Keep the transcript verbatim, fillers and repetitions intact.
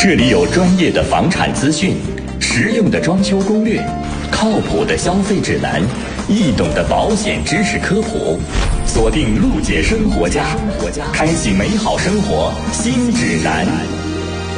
这里有专业的房产资讯，实用的装修攻略，靠谱的消费指南，易懂的保险知识科普。锁定陆姐生活家，开启美好生活新指南。